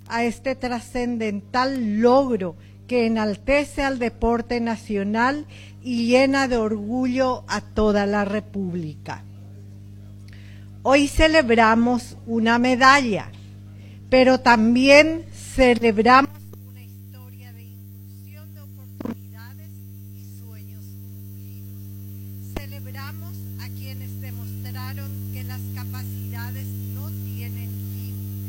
a este trascendental logro que enaltece al deporte nacional y llena de orgullo a toda la República. Hoy celebramos una medalla, pero también celebramos una historia de inclusión de oportunidades y sueños cumplidos. Celebramos a quienes demostraron que las capacidades